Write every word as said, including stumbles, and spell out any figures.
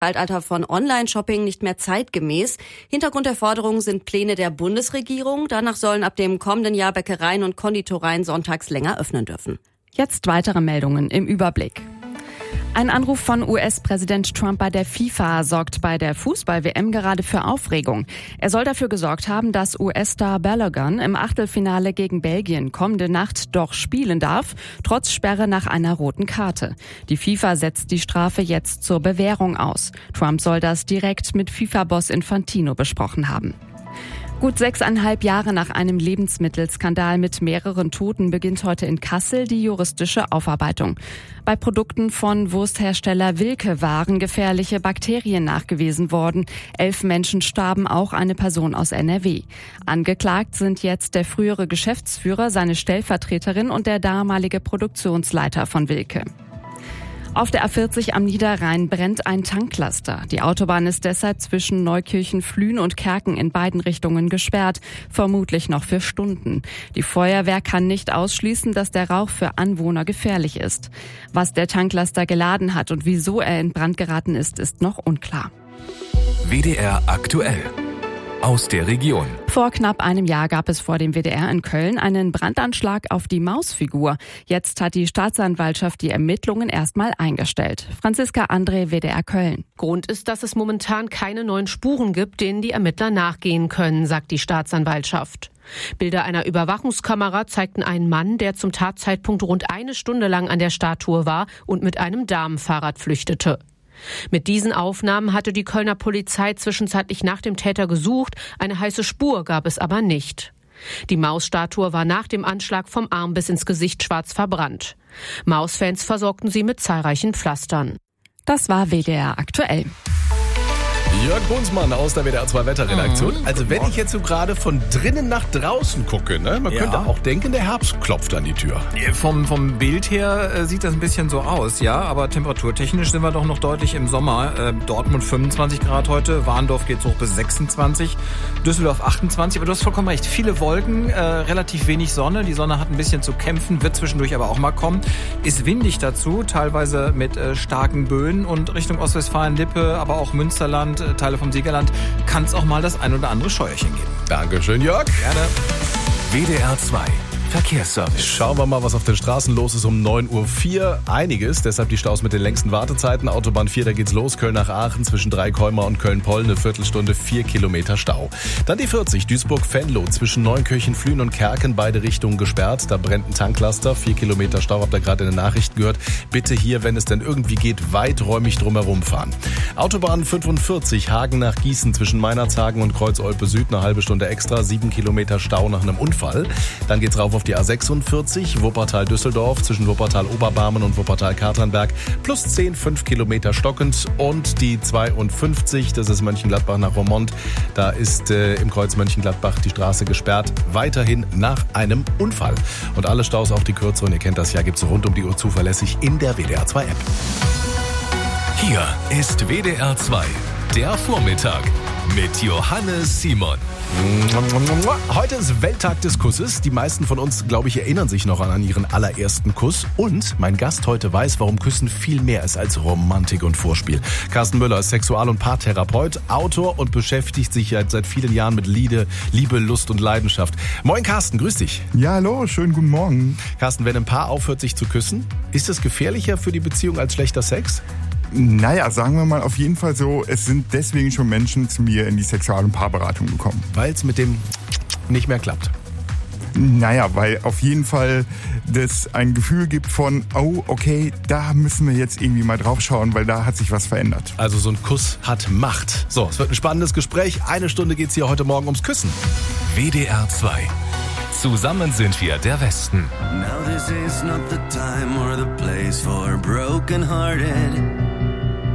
Zeitalter von Online-Shopping nicht mehr zeitgemäß. Hintergrund der Forderung sind Pläne der Bundesregierung. Danach sollen ab dem kommenden Jahr Bäckereien und Konditoreien sonntags länger öffnen dürfen. Jetzt weitere Meldungen im Überblick. Ein Anruf von U S-Präsident Trump bei der FIFA sorgt bei der Fußball-W M gerade für Aufregung. Er soll dafür gesorgt haben, dass U S-Star Balogun im Achtelfinale gegen Belgien kommende Nacht doch spielen darf, trotz Sperre nach einer roten Karte. Die FIFA setzt die Strafe jetzt zur Bewährung aus. Trump soll das direkt mit FIFA-Boss Infantino besprochen haben. Gut sechseinhalb Jahre nach einem Lebensmittelskandal mit mehreren Toten beginnt heute in Kassel die juristische Aufarbeitung. Bei Produkten von Wursthersteller Wilke waren gefährliche Bakterien nachgewiesen worden. Elf Menschen starben, auch eine Person aus N R W. Angeklagt sind jetzt der frühere Geschäftsführer, seine Stellvertreterin und der damalige Produktionsleiter von Wilke. Auf der A vierzig am Niederrhein brennt ein Tanklaster. Die Autobahn ist deshalb zwischen Neukirchen, Flühen und Kerken in beiden Richtungen gesperrt, vermutlich noch für Stunden. Die Feuerwehr kann nicht ausschließen, dass der Rauch für Anwohner gefährlich ist. Was der Tanklaster geladen hat und wieso er in Brand geraten ist, ist noch unklar. W D R aktuell. Aus der Region. Vor knapp einem Jahr gab es vor dem W D R in Köln einen Brandanschlag auf die Mausfigur. Jetzt hat die Staatsanwaltschaft die Ermittlungen erstmal eingestellt. Franziska André, W D R Köln. Grund ist, dass es momentan keine neuen Spuren gibt, denen die Ermittler nachgehen können, sagt die Staatsanwaltschaft. Bilder einer Überwachungskamera zeigten einen Mann, der zum Tatzeitpunkt rund eine Stunde lang an der Statue war und mit einem Damenfahrrad flüchtete. Mit diesen Aufnahmen hatte die Kölner Polizei zwischenzeitlich nach dem Täter gesucht, eine heiße Spur gab es aber nicht. Die Mausstatue war nach dem Anschlag vom Arm bis ins Gesicht schwarz verbrannt. Mausfans versorgten sie mit zahlreichen Pflastern. Das war W D R aktuell. Jörg Bonsmann aus der W D R zwei Wetterredaktion. Mhm. Also wenn ich jetzt so gerade von drinnen nach draußen gucke, ne, man ja. könnte auch denken, der Herbst klopft an die Tür. Vom, vom Bild her äh, sieht das ein bisschen so aus, ja, aber temperaturtechnisch sind wir doch noch deutlich im Sommer. Äh, Dortmund fünfundzwanzig Grad heute, Warndorf geht's hoch bis sechsundzwanzig, Düsseldorf achtundzwanzig, aber du hast vollkommen recht, viele Wolken, äh, relativ wenig Sonne, die Sonne hat ein bisschen zu kämpfen, wird zwischendurch aber auch mal kommen, ist windig dazu, teilweise mit äh, starken Böen und Richtung Ostwestfalen-Lippe, aber auch Münsterland, Teile vom Siegerland, kann es auch mal das ein oder andere Scheuerchen geben. Dankeschön, Jörg. Gerne. W D R zwei Verkehrsservice. Schauen wir mal, was auf den Straßen los ist um neun Uhr vier. Einiges, deshalb die Staus mit den längsten Wartezeiten. Autobahn vier, da geht's los. Köln nach Aachen zwischen Dreikäumer und Köln-Poll. Eine Viertelstunde, vier Kilometer Stau. Dann die vierzig, Duisburg-Venlo zwischen Neunkirchen, Flühen und Kerken. Beide Richtungen gesperrt. Da brennt ein Tanklaster. Vier Kilometer Stau, habt ihr gerade in den Nachrichten gehört. Bitte hier, wenn es denn irgendwie geht, weiträumig drumherum fahren. Autobahn fünfundvierzig, Hagen nach Gießen zwischen Meinerzhagen und Kreuz-Olpe Süd. Eine halbe Stunde extra. Sieben Kilometer Stau nach einem Unfall. Dann geht's rauf auf die A sechsundvierzig, Wuppertal-Düsseldorf zwischen Wuppertal-Oberbarmen und Wuppertal-Katernberg plus zehn, fünf Kilometer stockend und die zweiundfünfzig, das ist Mönchengladbach nach Roermond, da ist äh, im Kreuz Mönchengladbach die Straße gesperrt, weiterhin nach einem Unfall. Und alle Staus, auch die kürzeren, ihr kennt das ja, gibt's rund um die Uhr zuverlässig in der W D R zwei App. Hier ist W D R zwei, der Vormittag mit Johannes Simon. Heute ist Welttag des Kusses. Die meisten von uns, glaube ich, erinnern sich noch an ihren allerersten Kuss. Und mein Gast heute weiß, warum Küssen viel mehr ist als Romantik und Vorspiel. Carsten Müller ist Sexual- und Paartherapeut, Autor und beschäftigt sich seit vielen Jahren mit Liebe, Liebe, Lust und Leidenschaft. Moin Carsten, grüß dich. Ja, hallo, schönen guten Morgen. Carsten, wenn ein Paar aufhört, sich zu küssen, ist das gefährlicher für die Beziehung als schlechter Sex? Naja, sagen wir mal auf jeden Fall so, es sind deswegen schon Menschen zu mir in die Sexual- und Paarberatung gekommen. Weil es mit dem nicht mehr klappt. Naja, weil auf jeden Fall das ein Gefühl gibt von, oh, okay, da müssen wir jetzt irgendwie mal drauf schauen, weil da hat sich was verändert. Also so ein Kuss hat Macht. So, es wird ein spannendes Gespräch. Eine Stunde geht's hier heute Morgen ums Küssen. W D R zwei. Zusammen sind wir der Westen. Now this is not the time or the place for broken-hearted.